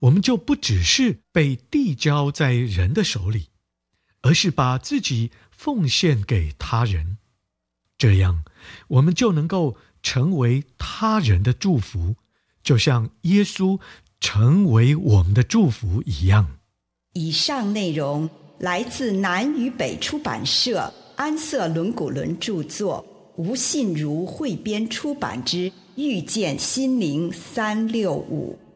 我们就不只是被递交在人的手里，而是把自己奉献给他人。这样，我们就能够成为他人的祝福，就像耶稣成为我们的祝福一样。 以上内容来自南与北出版社安瑟伦古伦著作，吴信如汇编出版之《遇见心灵365》。